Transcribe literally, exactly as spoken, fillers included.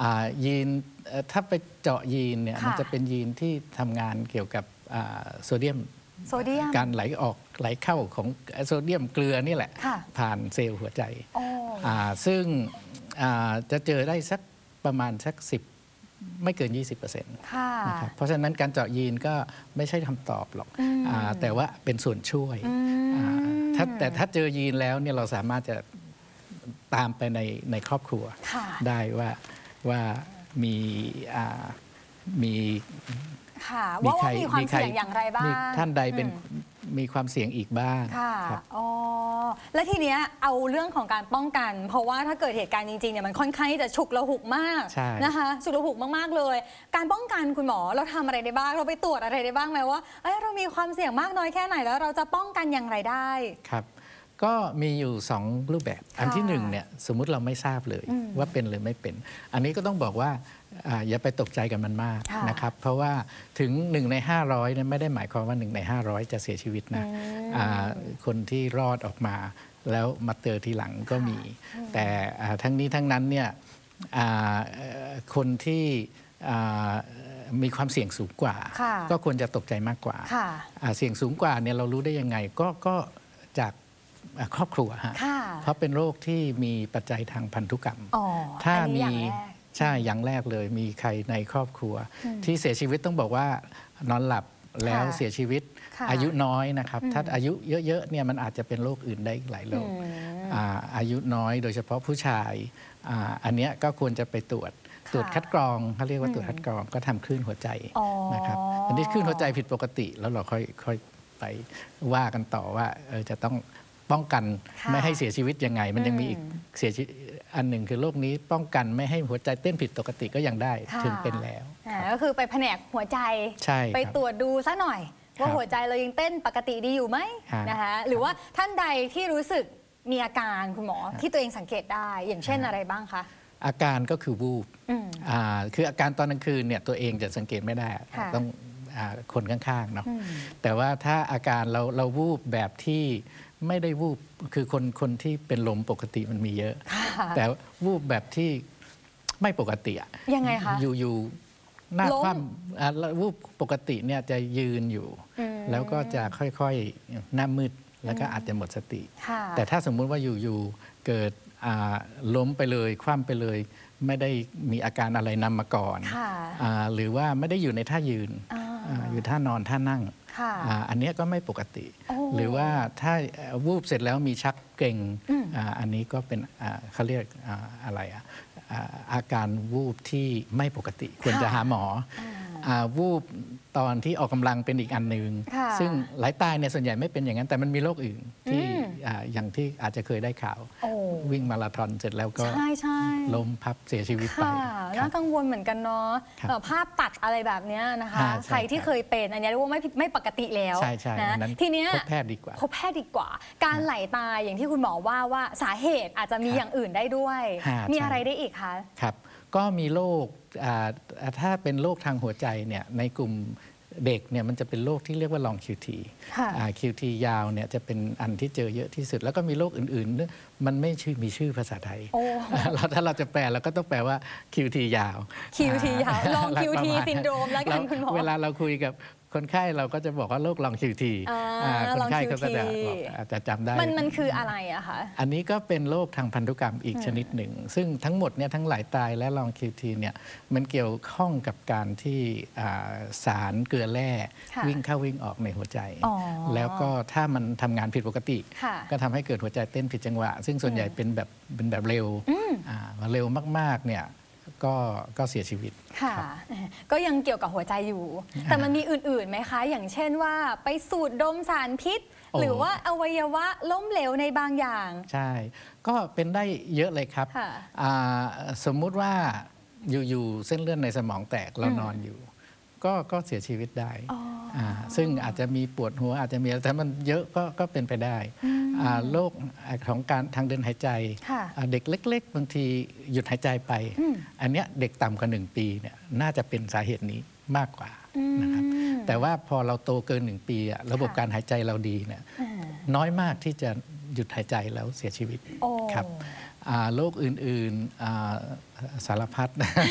ยีนถ้าไปเจาะยีนเนี่ยมันจะเป็นยีนที่ทำงานเกี่ยวกับโซเดียมโซเดียมการไหลออกไหลเข้าของโซเดียมเกลือนี่แหละผ่านเซลล์หัวใจซึ่งจะเจอได้สักประมาณสักสิบไม่เกิน ยี่สิบเปอร์เซ็นต์ นะครับเพราะฉะนั้นการเจาะยีนก็ไม่ใช่คำตอบหรอกแต่ว่าเป็นส่วนช่วยถ้าแต่ถ้าเจอยีนแล้วเนี่ยเราสามารถจะตามไปในในครอบครัวได้ว่าว่ามีมีค่ะว่าว่ามีความเสี่ยงอย่างไรบ้างท่านใดเป็นมีความเสี่ยงอีกบ้างค่ะอ๋อและทีเนี้ยเอาเรื่องของการป้องกันเพราะว่าถ้าเกิดเหตุการณ์จริงๆเนี่ยมันค่อนข้างที่จะฉุกละหุกมากนะคะฉุกละหุกมากๆเลยการป้องกันคุณหมอเราทำอะไรได้บ้างเราไปตรวจอะไรได้บ้างไหมว่าเอ้ยเรามีความเสี่ยงมากน้อยแค่ไหนแล้วเราจะป้องกันอย่างไรได้ครับก็มีอยู่สองรูปแบบอันที่หนึ่งเนี่ยสมมุติเราไม่ทราบเลยว่าเป็นหรือไม่เป็นอันนี้ก็ต้องบอกว่าอย่าไปตกใจกันมันมากนะครับเพราะว่าถึงหนึ่งในห้าร้อยเนี่ยไม่ได้หมายความว่าหนึ่งในห้าร้อยจะเสียชีวิตนะคนที่รอดออกมาแล้วมาเจอทีหลังก็มีแต่ทั้งนี้ทั้งนั้นเนี่ยคนที่มีความเสี่ยงสูงกว่าก็ควรจะตกใจมากกว่าเสี่ยงสูงกว่าเนี่ยเรารู้ได้ยังไงก็ก็จากครอบครัวฮะเพราะเป็นโรคที่มีปัจจัยทางพันธุกรรมถ้ามีใช่อย่างแรกเลยมีใครในครอบครัวที่เสียชีวิตต้องบอกว่านอนหลับแล้วเสียชีวิตอายุน้อยนะครับถ้าอายุเยอะๆเนี่ยมันอาจจะเป็นโรคอื่นได้หลายโรคอายุน้อยโดยเฉพาะผู้ชายอันนี้ก็ควรจะไปตรวจตรวจคัดกรองเขาเรียกว่าตรวจคัดกรองก็ทำคลื่นหัวใจนะครับอันนี้คลื่นหัวใจผิดปกติแล้วเราค่อยค่อยไปว่ากันต่อว่าจะต้องป้องกันไม่ให้เสียชีวิตยังไงมันยังมีอีกเสียชีวิตอันหนึ่งคือโรคนี้ป้องกันไม่ให้หัวใจเต้นผิดปกติก็ยังได้ถึงเป็นแล้วก็คือไปแผนกหัวใจไปตรวจดูซะหน่อยว่าหัวใจเรายังเต้นปกติดีอยู่ไหมนะคะหรือว่าท่านใดที่รู้สึกมีอาการคุณหมอที่ตัวเองสังเกตได้อย่างเช่นอะไรบ้างคะอาการก็คือวูบคืออาการตอนกลางคืนเนี่ยตัวเองจะสังเกตไม่ได้ต้องคนข้างๆเนาะแต่ว่าถ้าอาการเราเราวูบแบบที่ไม่ได้วูบคือคนคนที่เป็นลมปกติมันมีเยอะแต่วูบแบบที่ไม่ปกติอะยังไงคะอยู่อยู่หน้าคว่ำวูบปกติเนี่ยจะยืนอยู่แล้วก็จะค่อยๆหน้ามืดแล้วก็อาจจะหมดสติแต่ถ้าสมมุติว่าอยู่ๆเกิดล้มไปเลยคว่ำไปเลยไม่ได้มีอาการอะไรนำมาก่อนหรือว่าไม่ได้อยู่ในท่ายืนอยู่ท่านอนท่านั่งอันนี้ก็ไม่ปกติหรือว่าถ้าวูบเสร็จแล้วมีชักเกร็งอันนี้ก็เป็นเขาเรียกอะไรอะอาการวูบที่ไม่ปกติควรจะหาหมอวูบตอนที่ออกกำลังเป็นอีกอันหนึ่งซึ่งหลายตายเนี่ยส่วนใหญ่ไม่เป็นอย่างนั้นแต่มันมีโรคอื่นที่อย่างที่อาจจะเคยได้ข่าววิ่งมาราธอนเสร็จแล้วก็ล้มพับเสียชีวิตไปน่ากังวลเหมือนกันเนาะภาพตัดอะไรแบบนี้นะคะใครที่เคยเป็นอันนี้เรียกว่าไม่ไม่ปกติแล้วนะทีนี้พบแพทย์ดีกว่าพบแพทย์ดีกว่าการไหลตายอย่างที่คุณหมอว่าว่าสาเหตุอาจจะมีอย่างอื่นได้ด้วยมีอะไรได้อีกคะครับก็มีโรคถ้าเป็นโรคทางหัวใจเนี่ยในกลุ่มเด็กเนี่ยมันจะเป็นโรคที่เรียกว่า long คิว ที คิว ที ยาวเนี่ยจะเป็นอันที่เจอเยอะที่สุดแล้วก็มีโรคอื่นๆมันไม่ชื่อมีชื่อภาษาไทยเราถ้าเราจะแปลเราก็ต้องแปลว่า คิว ที ยาวคิว ที ยาว long คิว ที ซินโดรมแล้วกันคุณหมอเวลาเราคุยกับคนไข้เราก็จะบอกว่าโรค long คิว ที คนไข้เขาก็จะอาจจะจำได้มันมันคืออะไรอะคะอันนี้ก็เป็นโรคทางพันธุกรรมอีกชนิดหนึ่งซึ่งทั้งหมดเนี่ยทั้งไหลตายและ long คิว ที เนี่ยมันเกี่ยวข้องกับการที่สารเกลือแร่วิ่งเข้าวิ่งออกในหัวใจแล้วก็ถ้ามันทำงานผิดปกติก็ทำให้เกิดหัวใจเต้นผิดจังหวะซึ่งส่วนใหญ่เป็นแบบเป็นแบบเร็วเร็วมากๆเนี่ยก็ก็เสียชีวิตค่ะก็ยังเกี่ยวกับหัวใจอยู่แต่มันมีอื่นๆไหมคะอย่างเช่นว่าไปสูดดมสารพิษหรือว่าอวัยวะล้มเหลวในบางอย่างใช่ก็เป็นได้เยอะเลยครับสมมุติว่าอยู่ๆเส้นเลือดในสมองแตกเรานอนอยู่ก็ก็เสียชีวิตได้ซึ่งอาจจะมีปวดหัวอาจจะมีแต่มันเยอะก็ก็เป็นไปได้โรคของการทางเดินหายใจเด็กเล็กๆบางทีหยุดหายใจไปอันนี้เด็กต่ำกว่าหนึ่งปีเนี่ยน่าจะเป็นสาเหตุนี้มากกว่านะครับแต่ว่าพอเราโตเกินหนึ่งปีระบบการหายใจเราดีเนี่ยน้อยมากที่จะหยุดหายใจแล้วเสียชีวิตครับโรคอื่นๆสารพัด